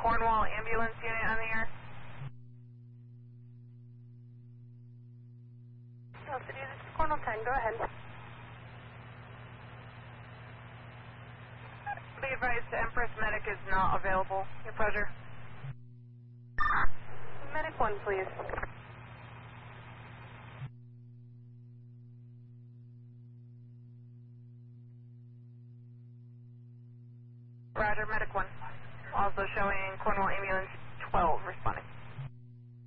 Cornwall ambulance unit on the air. No, City, this is Cornwall 10, go ahead. Be advised, Empress Medic is not available. Your pleasure. Medic 1, please. Roger, Medic 1. Also showing Cornwall ambulance